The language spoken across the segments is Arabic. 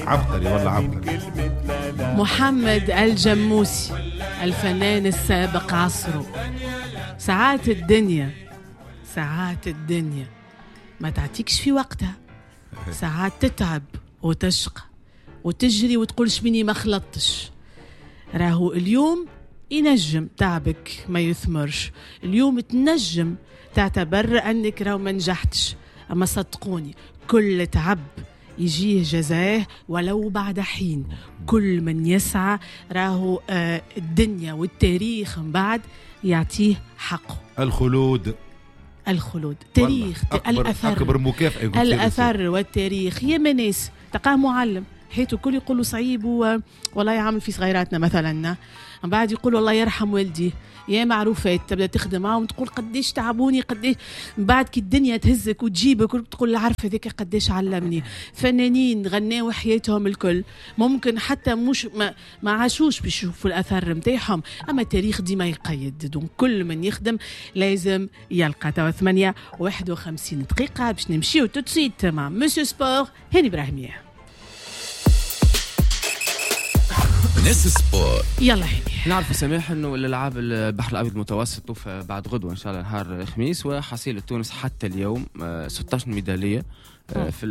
عبقري والله عبقري. محمد الجموسي الفنان السابق عصره. ساعات الدنيا ما تعطيكش في وقتها، ساعات تتعب وتشقى وتجري وتقولش بني ما خلطتش. راهو اليوم ينجم تعبك ما يثمرش، اليوم تنجم تعتبر أنك راهو ما نجحتش، أما صدقوني كل تعب يجيه جزاه ولو بعد حين. كل من يسعى راهو الدنيا والتاريخ من بعد يعطيه حقه. الخلود تاريخ الأثر، أكبر مكافأة الأثر والتاريخ. يا مناس تلقاه معلم حيث الكل يقولوا صعيب والله يعمل في صغيراتنا مثلا، من بعد يقول والله يرحم والدي. يا معروفات تبدا تخدم معاهم تقول قديش تعبوني قديش، من بعد كي الدنيا تهزك وتجيبك وتقول عارفه ذيك قديش علمني. فنانين غناوا حياتهم الكل، ممكن حتى مش ما عاشوش بيشوفوا الاثر نتاعهم، اما التاريخ ديما يقيد. دونك كل من يخدم لازم يلقى. توا 8:51 دقيقه باش نمشيو توتسيت مع مسيو سبور هاني ابراهيميه. ناس سبور. يلا هاني. نعرف سماح انه الالعاب البحر الابيض المتوسط بعد غدوه ان شاء الله نهار الخميس، وحصيله تونس حتى اليوم 16 ميداليه في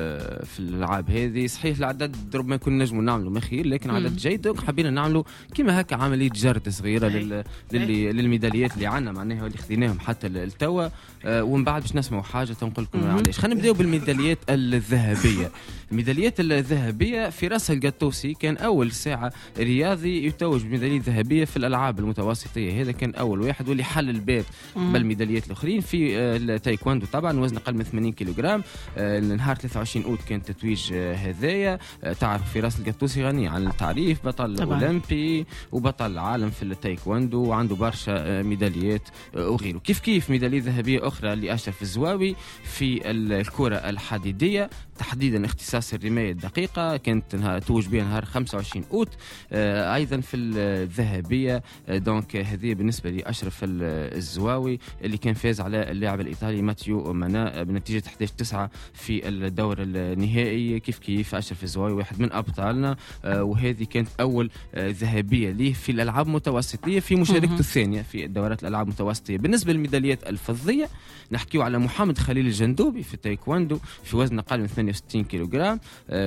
الالعاب هذه. صحيح العدد ربما يكون نجموا نعملوا مخير، لكن عدد جيد. حبينا نعملوا كما هكا عمليه جرد صغيره للميداليات اللي عندنا معناها واللي خذيناهم حتى التوا، ومن بعد باش نسمعوا حاجه تنقول لكم علاش. خلينا نبداو بالميداليات الذهبيه. الميداليات الذهبيه فراس القطوسي كان اول ساعه رياضي يتوج بميداليه ذهبيه في الالعاب المتوسطيه، هذا كان اول واحد واللي حل الباب بالميداليات الاخرين في التايكواندو. طبعا وزن اقل من 80 كيلوغرام. نهار 23 أوت كان تتويج هذايا. تعرف فراس القطوسي غني عن التعريف، بطل أولمبي وبطل العالم في التايكواندو، وعنده برشا ميداليات وغيره. كيف ميدالية ذهبية أخرى لأشرف الزواوي في الكرة الحديدية، تحديدا اختصاص الرماية الدقيقة، كانت توج بها نهار 25 أوت. أيضا في الذهبية دونك هذه بالنسبة لأشرف الزواوي اللي كان فاز على اللاعب الإيطالي ماتيو مانا بنتيجة 11-9 في الدور النهائي. كيف أشرف الزواوي واحد من أبطالنا، وهذه كانت أول ذهبية ليه في الألعاب المتوسطية في مشاركته الثانية في دورات الألعاب المتوسطية. بالنسبة للميداليات الفضية نحكيو على محمد خليل الجندوبي في التايكواندو في وزن أقل من 68 كيلوغرام.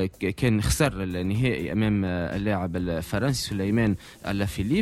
كان خسر النهائي أمام اللاعب الفرنسي سليمان ألافيليب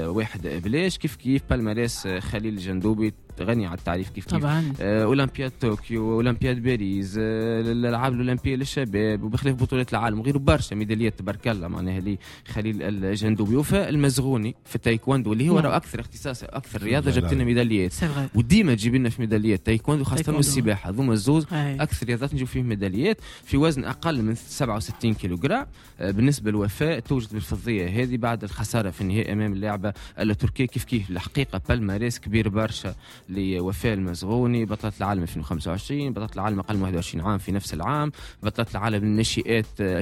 1 بلاش. كيف بالماريس خليل الجندوبي غني على التعريف كيف طبعا. أولمبياد طوكيو، أولمبياد باريس، الألعاب الأولمبية للشباب، وبخلاف بطولات العالم وغيره برشا ميداليات تبارك الله معناها لي خليل الجندوبي. وفاء المزغوني في التايكواندو اللي هو أكثر اختصاص أكثر رياضة جبت لنا ميداليات، وديما تجيب لنا في ميداليات تايكواندو خاصة السباحة. ذوما الزوز أكثر رياضات نجيب فيه ميداليات في وزن أقل من 67 كيلوغرام. بالنسبة لوفاء توجد بالفضية هذه بعد الخسارة في النهائي أمام اللاعبة التركية. كيف الحقيقة بالماريس كبير برشا لوفاء المزغوني، بطلة العالم 2025، بطلة العالم أقل من 21 عام في نفس العام، بطلة العالم للناشئات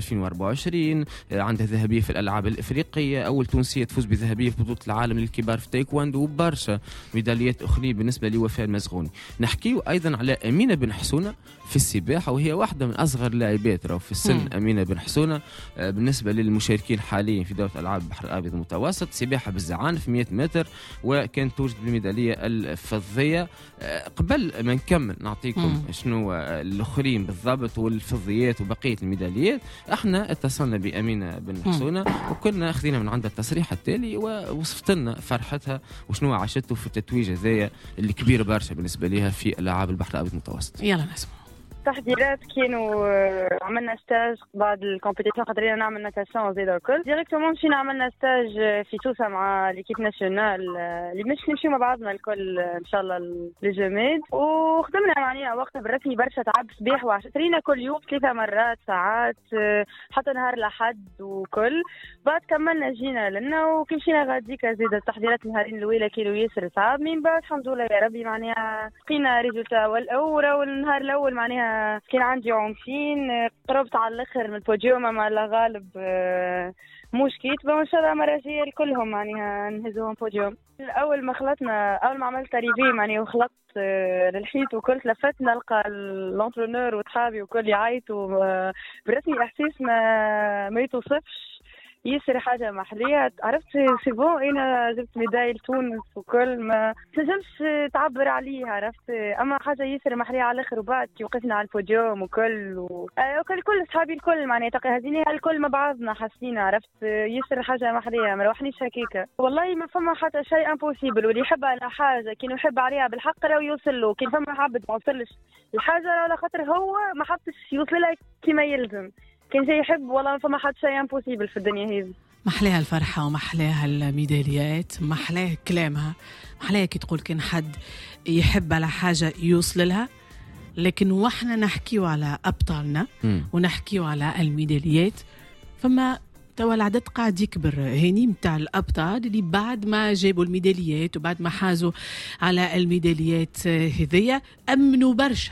2024. عندها ذهبية في الألعاب الإفريقية، أول تونسية تفوز بذهبية في بطولة العالم للكبار في تايكواندو، وبرشا ميداليات أخرين بالنسبة لوفاء المزغوني. نحكيو أيضا على أمينة بن حسونة في السباحة، وهي واحدة من أصغر لاعبات في السن. أمينة بن حسونة بالنسبة للمشاركين حاليا في دورة ألعاب البحر الأبيض المتوسط سباحة بالزعانف 100 متر، وكانت توجد بالميدالية الفضية. قبل ما نكمل نعطيكم شنو الآخرين بالضبط والفضيات وبقية الميداليات، احنا اتصلنا بأمينة بن حسونة وكنا أخذنا من عندها التصريح التالي ووصفت لنا فرحتها وشنو عاشته في التتويج هذايا اللي كبير برشا بالنسبة لها في ألعاب البحر الأبيض المتوسط. يلا نسمع. تحضيرات كانوا عملنا ستاج بعد الكومبيتيشن خاطرين نعمل ناتاسيون وزيادة الكل ديريكتومون مشينا عملنا ستاج في توسا مع ليكيب ناسيونال اللي مش نمشيو مع بعضنا الكل ان شاء الله لجماد، وخدمنا معناها وقت بالرسمي برشا تعب صباح وعشرين كل يوم 3 مرات ساعات حتى نهار الأحد وكل. بعد كملنا جينا لنا وكي مشينا غاديكا زيد التحضيرات النهارين الاولى كانوا ياسر صعب، من بعد الحمد لله يا ربي معناها لقينا ريزولتا. والنهار الاول معناها كان عندي عمتين قربت على الاخر من البوديوم مع الغالب موشكيت ان شاء الله المره الجايه كلهم معناها نهزوهم بوديوم. اول ما عملت ريفي معني وخلقت للحيط وكل تلفت نلقى الانترونور وصحابي وكل يعيطوا برسمي احساس ما يتوصفش. ياسر حاجة محلية. عرفت سي بون أنا جبت ميداي لتونس وكل ما تنجمش تعبر عليها. عرفت أما حاجة ياسر محلية على الآخر. وبعد وقفنا على البوديوم وكل كل أصحابي الكل معناها هذيني الكل مع بعضنا حاسين. عرفت ياسر حاجة محلية ما روحنيش هكاكا. والله ما فما حتى شيء امبوسيبل. واللي يحب على حاجة كي يحب عليها بالحق لو يوصل له. كي فما عبد ما وصلش الحاجة على خاطر هو ما حبش يوصل لها كما يلزم. كان جاي يحب والله ما فما حد شيء امبوسيبل في الدنيا هذه. محلاها الفرحة ومحلاها الميداليات، محلاها كلامها، محلاها كي تقول كان حد يحب على حاجة يوصل لها. لكن واحنا نحكيو على أبطالنا ونحكيو على الميداليات، فما توا العدد قاعد يكبر هاني متاع الأبطال اللي بعد ما جابوا الميداليات وبعد ما حازوا على الميداليات هذية أمنوا برشا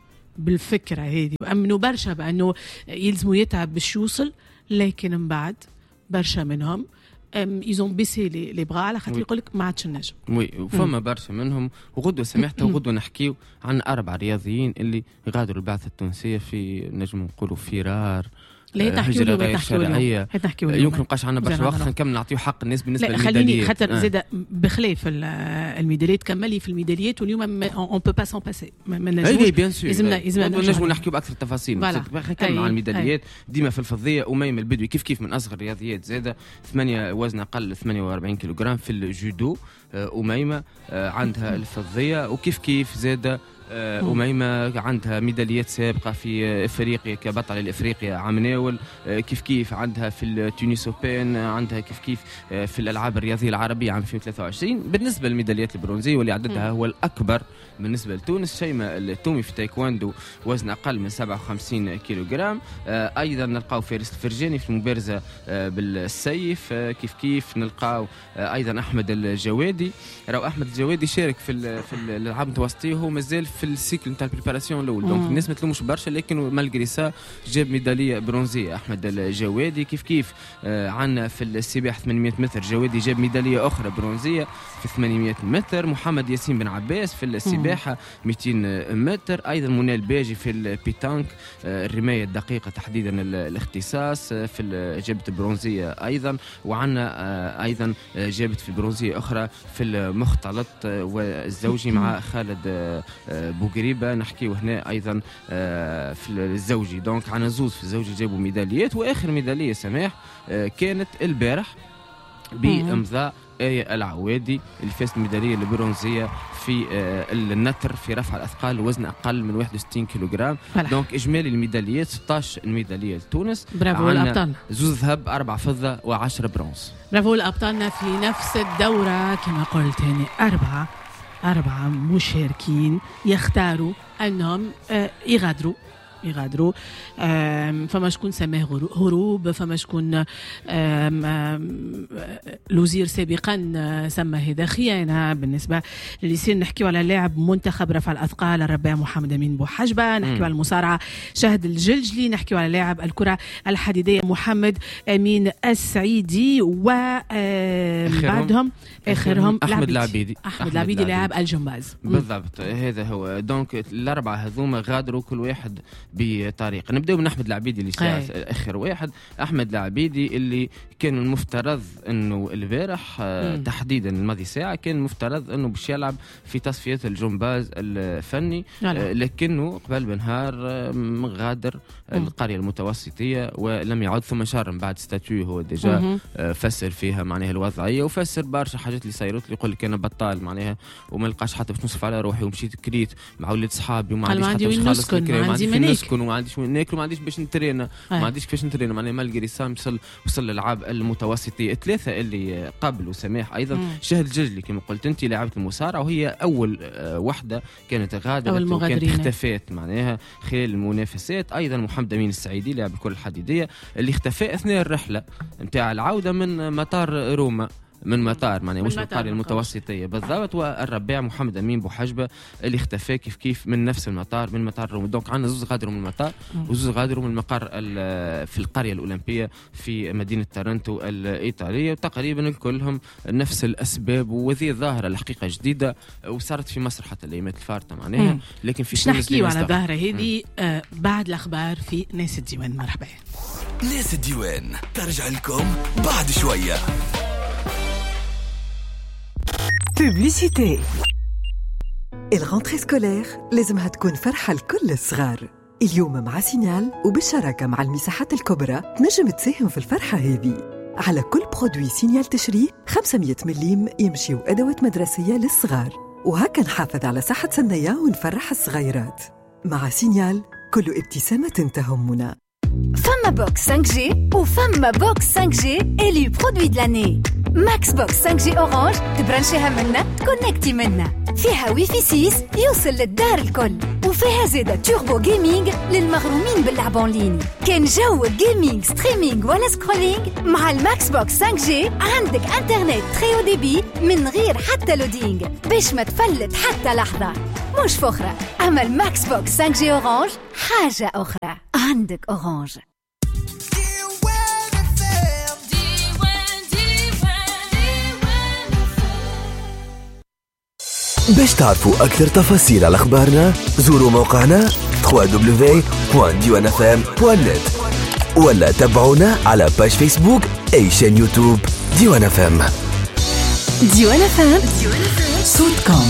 بالفكرة هذه، وأمنوا برشا بأنه يلزموا يتعب باش يوصل. لكن من بعد برشا منهم يزون بيسي لي بغا على خاطر يقول لك ما عادش نجم. وي وفما برشا منهم. وغدوه سمحته وغدوه نحكيو عن 4 رياضيين اللي غادروا البعثة التونسية في نجم نقولوا فرار هجرة غير شرعية. يمكن مبقاش عندنا برشا وقت نكمل نعطيو حق الناس بالنسبة للميداليات. خليني خاطر زاد بخلاف الميداليات كملي في الميداليات واليوم اون بو با سون باسي ما نجموش. لازمنا نجمو نحكيو بأكثر التفاصيل. نكمل على الميداليات ديما في الفضية. أميمة البدوي كيف من أصغر الرياضيات زادة 8 وزن أقل 48 كيلوغرام في الجودو. أميمة عندها الفضية. وكيف زادة أميمة عندها ميداليات سابقة في إفريقيا كبطلة لإفريقيا عام ناول. كيف عندها في التونس أوبن. عندها كيف في الألعاب الرياضية العربية عام 2023. بالنسبة للميداليات البرونزية واللي عددها هو الأكبر بالنسبة لتونس شيماء التومي في تايكواندو وزن أقل من 57 كيلوغرام. أيضا نلقاو فارس الفرجاني في المبارزة بالسيف. كيف نلقاو أيضا أحمد الجوادي. راهو أحمد الجوادي شارك في الألعاب المتوسطية وهو مازال في السيكل نتاع البريباراسيون الاول. دونك الناس ما تلومش برشا لكن مالغري سا جاب ميداليه برونزيه احمد الجوادي. كيف عندنا في السباحه 800 متر جوادي جاب ميداليه اخرى برونزيه في 800 متر. محمد ياسين بن عباس في السباحه 200 متر. ايضا منال باجي في البيتانك الرمايه الدقيقه تحديدا الاختصاص في جابت برونزيه ايضا. وعندنا ايضا جابت في برونزيه اخرى في المختلط والزوجي مع خالد بوغريبة. نحكيو هنا أيضا في الزوجي. دونك عنا زوز في الزوجي جابوا ميداليات. وآخر ميدالية سماح كانت البارح بإمضاء آية العوادي اللي فازت الميدالية البرونزية في النتر في رفع الأثقال وزن أقل من 61 كيلوغرام. دونك إجمالي الميداليات 16 ميدالية لتونس. برافو لأبطالنا. 2 ذهب 4 فضة و10 برونز. برافو لأبطالنا في نفس الدورة كما قلت هنا 4 مشاركين يختاروا أنهم يغادروا. فما شكون سماه هروب. فما شكون الوزير سابقا سمى هذا خيانة. بالنسبة اللي يصير نحكيو على لاعب منتخب رفع الأثقال الرباع محمد أمين بوحجبة. نحكيو على المصارعة شهد الجلجلي. نحكيو على لاعب الكرة الحديدية محمد أمين السعيدي. وبعدهم آخرهم أحمد العبيدي لاعب الجمباز. بالضبط هذا هو. دونك الأربعة هذوما غادروا كل واحد بطريقة. نبدأ من أحمد العبيدي اللي آخر واحد. أحمد العبيدي اللي كان المفترض أنه البارح تحديدا الماضي ساعة كان المفترض أنه باش يلعب في تصفيات الجمباز الفني. لكنه قبل بنهار غادر القرية المتوسطية ولم يعد. ثم شهر من بعد ستاتيو هو ديجا فسر فيها معناها الوضعية وفسر برشا حاجات اللي صايرت لي. يقول لك أنا بطال معناها وما لقاش حتى باش نصرف على روحي ومشيت كريت مع ولاد صحابي وما عنديش حتى باش نخلص الكريم. نسكن وما عنديش ناكل وما عنديش باش نترينا ما عنديش كيفاش نترينا معناها مالغري سام وصل للعاب المتوسطيه. 3 اللي قبلوا سماح ايضا شهد الجلجلي كما قلت انت لاعبه المصارعه وهي اول وحده كانت غادرت وكانت اختفت معناها خلال المنافسات. ايضا محمد امين السعيدي لاعب الكره الحديديه اللي اختفى اثناء الرحله نتاع العوده من مطار روما من مطار معناها مش من مطار القرية المتوسطية بالضبط. والربيع محمد أمين بوحجبة اللي اختفى كيف من نفس المطار من مطار روما. دونك عندنا زوز غادروا من المطار وزوز غادروا من المقر في القرية الأولمبية في مدينة تورنتو الإيطالية، وتقريبا كلهم نفس الأسباب. وهذه ظاهرة الحقيقة جديدة وصارت في مصر حتى الأيامات الفارطة معناها، لكن في تونس نحكيو على الظاهرة هذه بعد الأخبار في ناس الديوان. مرحبا. ناس الديوان ترجع لكم بعد شوية. بوبليسيتي. الغونتري سكولير لازمها تكون فرحة لكل الصغار. اليوم مع سينيال وبالشراكة مع المساحات الكبرى تنجم تساهم في الفرحة هذه. على كل برودوي سينيال تشريه 500 مليم يمشيو أدوات مدرسية للصغار، وهكا نحافظ على صحة سنية ونفرح الصغيرات. مع سينيال كل ابتسامة تهمنا. فما بوكس 5G وفما بوكس 5G إلي برودوي د لاني. ماكس بوكس 5G أورانج تبرنشيها منا تكونكتي منا. فيها ويفي 6 يوصل للدار الكل، وفيها زيادة توربو جيمينج للمغرومين باللعب اونلاين. كان جو جيمينج ستريمينج ولا سكرولينج مع الماكس بوكس 5G عندك انترنت تري او دي بي من غير حتى لودينج باش ما تفلت حتى لحظة. مش فخرة، أما الماكس بوكس 5G أورانج حاجة أخرى. عندك أورانج. باش تعرفوا أكثر تفاصيل على أخبارنا زوروا موقعنا www.diwanfm.net ولا تابعونا على باج فيسبوك أي شان يوتيوب ديوان FM. ديوان FM صوتكم.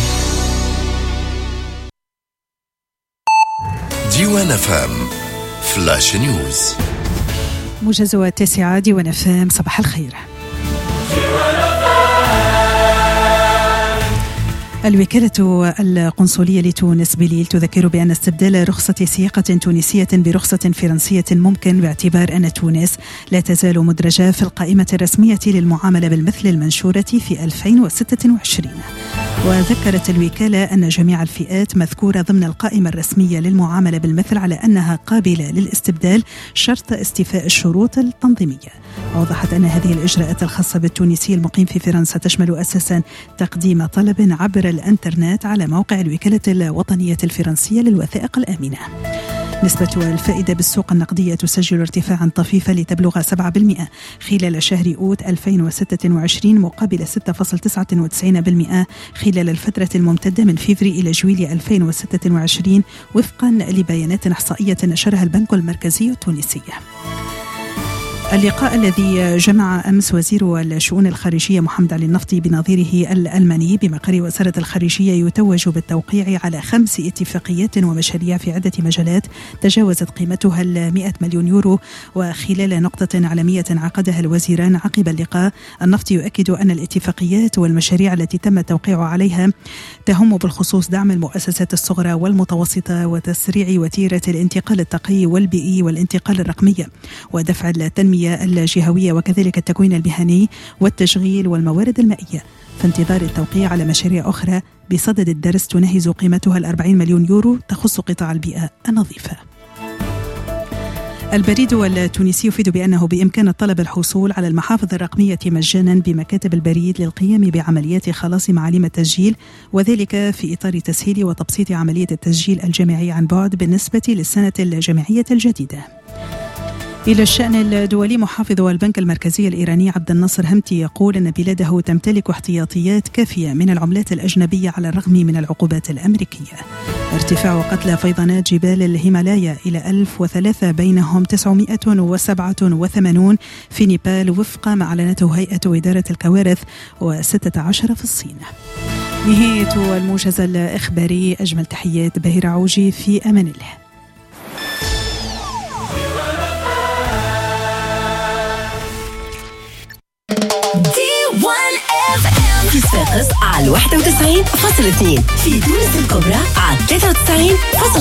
ديوان FM فلاش نيوز. موجز 9 ديوان FM. صباح الخير. الوكالة القنصلية لتونس بليل تذكر بأن استبدال رخصة سياقة تونسية برخصة فرنسية ممكن باعتبار أن تونس لا تزال مدرجة في القائمة الرسمية للمعاملة بالمثل المنشورة في 2026. وذكرت الوكالة أن جميع الفئات مذكورة ضمن القائمة الرسمية للمعاملة بالمثل على أنها قابلة للاستبدال شرط استيفاء الشروط التنظيمية. وأوضحت أن هذه الإجراءات الخاصة بالتونسي المقيم في فرنسا تشمل أساسا تقديم طلب عبر الإنترنت على موقع الوكالة الوطنية الفرنسية للوثائق الآمنة. نسبة الفائدة بالسوق النقدية تسجل ارتفاعا طفيفا لتبلغ 7% خلال شهر أوت 2026 مقابل 6.99% خلال الفترة الممتدة من فيفري إلى جويلية 2026 وفقا لبيانات إحصائية نشرها البنك المركزي التونسي. اللقاء الذي جمع أمس وزير الشؤون الخارجية محمد علي النفطي بنظيره الألماني بمقر وزارة الخارجية يتوج بالتوقيع على 5 اتفاقيات ومشاريع في عدة مجالات تجاوزت قيمتها 100 مليون يورو. وخلال نقطة علمية عقدها الوزيران عقب اللقاء، النفطي يؤكد أن الاتفاقيات والمشاريع التي تم التوقيع عليها تهم بالخصوص دعم المؤسسات الصغرى والمتوسطة وتسريع وتيرة الانتقال التقني والبيئي والانتقال الرقمي ودفع التنمية الجهوية وكذلك التكوين المهني والتشغيل والموارد المائية، في انتظار التوقيع على مشاريع أخرى بصدد الدرس تناهز قيمتها 40 مليون يورو تخص قطاع البيئة النظيفة. البريد التونسي يفيد بأنه بإمكان الطلب الحصول على المحافظ الرقمية مجانا بمكاتب البريد للقيام بعمليات خلاص معالم التسجيل، وذلك في إطار تسهيل وتبسيط عملية التسجيل الجامعي عن بعد بالنسبة للسنة الجامعية الجديدة. إلى الشأن الدولي، محافظ البنك المركزي الإيراني عبد الناصر همتي يقول أن بلاده تمتلك احتياطيات كافية من العملات الأجنبية على الرغم من العقوبات الأمريكية. ارتفاع قتلى فيضانات جبال الهيمالايا إلى 1003 بينهم 987 في نيبال وفق ما أعلنته هيئة إدارة الكوارث و16 في الصين. نهاية الموجز الإخباري. أجمل تحيات بهير عوجي، في أمان الله. على 91.2 في تونس الكبرى على 93.9.